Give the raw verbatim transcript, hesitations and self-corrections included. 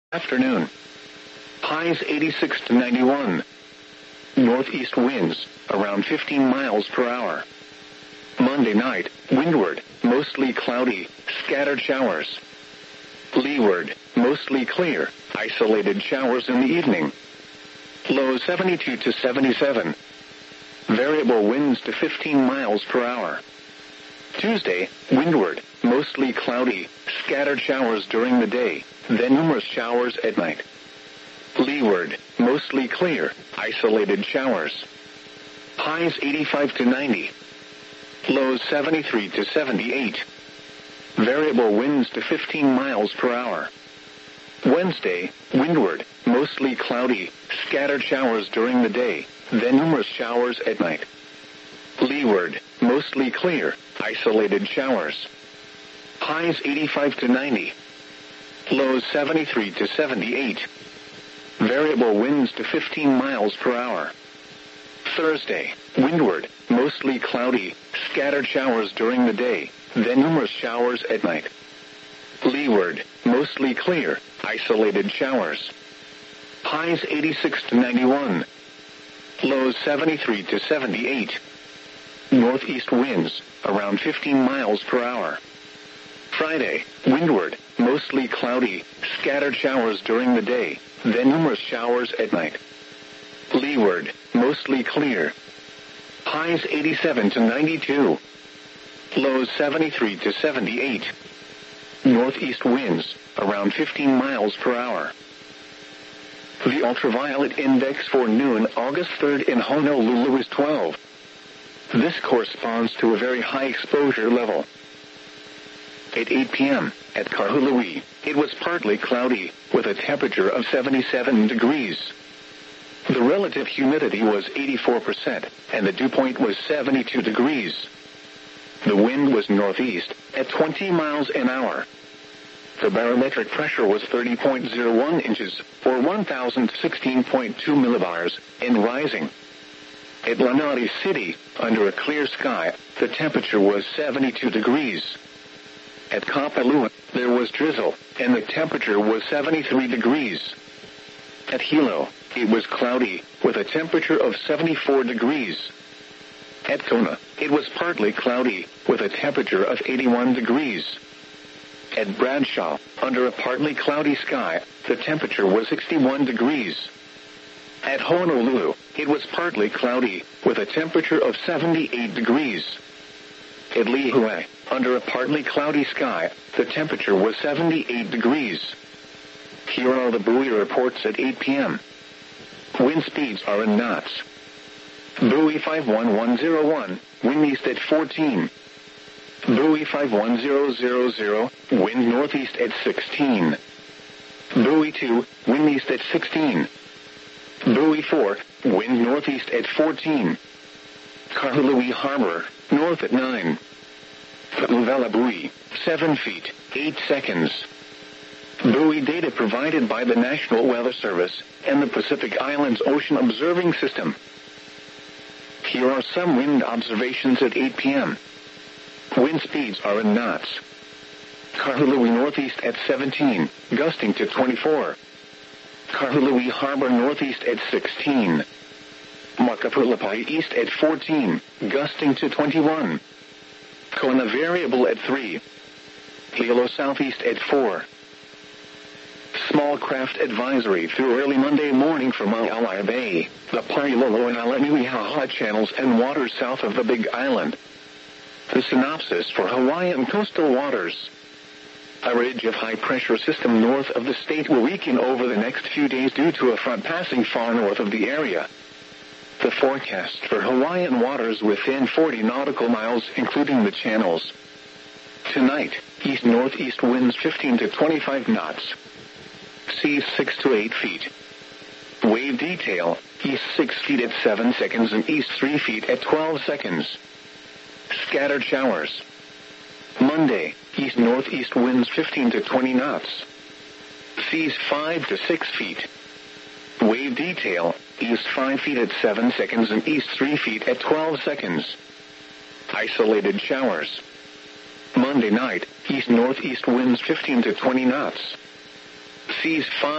Afternoon. Highs eighty-six to ninety-one. Northeast winds, around fifteen miles per hour. Monday night, windward, mostly cloudy, scattered showers. Leeward, mostly clear, isolated showers in the evening. Low seventy-two to seventy-seven. Variable winds to fifteen miles per hour. Tuesday, windward, mostly cloudy, scattered showers during the day, then numerous showers at night. Leeward, mostly clear, isolated showers. Highs eighty-five to ninety. Lows seventy-three to seventy-eight. Variable winds to fifteen miles per hour. Wednesday, windward, mostly cloudy, scattered showers during the day, then numerous showers at night. Leeward, mostly clear, isolated showers. Highs eighty-five to ninety. Lows seventy-three to seventy-eight. Variable winds to fifteen miles per hour. Thursday, windward, mostly cloudy, scattered showers during the day, then numerous showers at night. Leeward, mostly clear, isolated showers. Highs eighty-six to ninety-one. Lows seventy-three to seventy-eight. Northeast winds, around fifteen miles per hour. Friday, windward, mostly cloudy, scattered showers during the day, then numerous showers at night. Leeward, mostly clear. Highs eighty-seven to ninety-two. Lows seventy-three to seventy-eight. Northeast winds, around fifteen miles per hour. The ultraviolet index for noon August third in Honolulu is twelve. This corresponds to a very high exposure level. At eight p.m., at Kahului, it was partly cloudy, with a temperature of seventy-seven degrees. The relative humidity was eighty-four percent, and the dew point was seventy-two degrees. The wind was northeast, at twenty miles an hour. The barometric pressure was thirty point zero one inches, or one thousand sixteen point two millibars, and rising. At Lanai City, under a clear sky, the temperature was seventy-two degrees. At Kapalua, there was drizzle, and the temperature was seventy-three degrees. At Hilo, it was cloudy, with a temperature of seventy-four degrees. At Kona, it was partly cloudy, with a temperature of eighty-one degrees. At Bradshaw, under a partly cloudy sky, the temperature was sixty-one degrees. At Honolulu, it was partly cloudy, with a temperature of seventy-eight degrees. At Lihue, under a partly cloudy sky, the temperature was seventy-eight degrees. Here are the buoy reports at eight p.m. Wind speeds are in knots. Buoy five one one zero one, wind east at fourteen. Buoy five one zero zero zero, wind northeast at sixteen. Buoy two, wind east at sixteen. Buoy four, wind northeast at fourteen. Kahului Harbor, north at nine. Uvela buoy, seven feet, eight seconds. Buoy data provided by the National Weather Service and the Pacific Islands Ocean Observing System. Here are some wind observations at eight p.m. Wind speeds are in knots. Kahului northeast at seventeen, gusting to twenty-four. Kahului Harbor northeast at sixteen. Makapulapai east at fourteen, gusting to twenty-one. Kona variable at three. Hilo southeast at four. Small craft advisory through early Monday morning for Maui Bay, the Pailolo and Alaniuihaha channels and waters south of the Big Island. The synopsis for Hawaiian coastal waters. A ridge of high-pressure system north of the state will weaken over the next few days due to a front passing far north of the area. The forecast for Hawaiian waters within forty nautical miles, including the channels. Tonight, east-northeast winds fifteen to twenty-five knots. Seas six to eight feet. Wave detail, east six feet at seven seconds and east three feet at twelve seconds. Scattered showers. Monday, east-northeast winds fifteen to twenty knots. Seas five to six feet. Wave detail, east five feet at seven seconds and east three feet at twelve seconds. Isolated showers. Monday night, east-northeast winds fifteen to twenty knots. Seas five